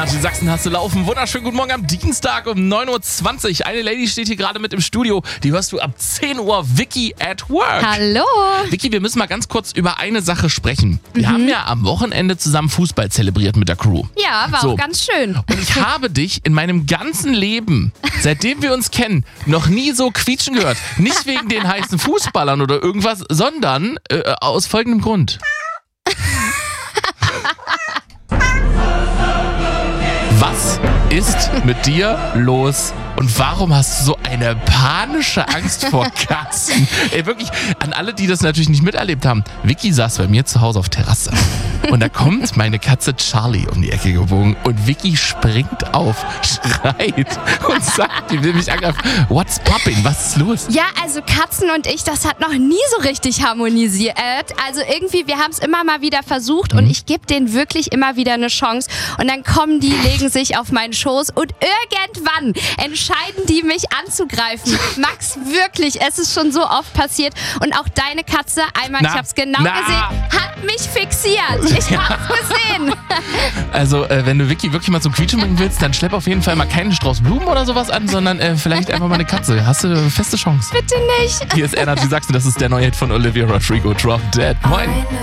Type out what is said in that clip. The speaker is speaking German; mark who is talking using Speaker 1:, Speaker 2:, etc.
Speaker 1: Die Sachsen hast du laufen. Wunderschönen guten Morgen am Dienstag um 9.20 Uhr. Eine Lady steht hier gerade mit im Studio. Die hörst du ab 10 Uhr. Vicky at Work.
Speaker 2: Hallo.
Speaker 1: Vicky, wir müssen mal ganz kurz über eine Sache sprechen. Wir haben ja am Wochenende zusammen Fußball zelebriert mit der Crew.
Speaker 2: Ja, war auch ganz schön.
Speaker 1: Und ich habe dich in meinem ganzen Leben, seitdem wir uns kennen, noch nie so quietschen gehört. Nicht wegen den heißen Fußballern oder irgendwas, sondern aus folgendem Grund. Was ist mit dir los? Und warum hast du so eine panische Angst vor Katzen? Ey, wirklich, an alle, die das natürlich nicht miterlebt haben. Vicky saß bei mir zu Hause auf Terrasse. Und da kommt meine Katze Charlie um die Ecke gebogen. Und Vicky springt auf, schreit und sagt, die will mich angreifen. What's popping? Was ist los?
Speaker 2: Ja, also Katzen und ich, das hat noch nie so richtig harmonisiert. Also irgendwie, wir haben es immer mal wieder versucht und ich gebe denen wirklich immer wieder eine Chance. Und dann kommen die, legen sich auf meinen Schoß und irgendwann entscheiden die, mich anzugreifen. Max, wirklich, es ist schon so oft passiert. Und auch deine Katze, einmal, ich habe es genau gesehen, hat mich fixiert. Ich hab's gesehen.
Speaker 1: Also, wenn du Vicky wirklich mal zum Quietschen bringen willst, dann schlepp auf jeden Fall mal keinen Strauß Blumen oder sowas an, sondern vielleicht einfach mal eine Katze. Hast du eine feste Chance.
Speaker 2: Bitte nicht.
Speaker 1: Hier ist Energy Sachsen, das ist der neue Hit von Olivia Rodrigo, Drop Dead. Moin.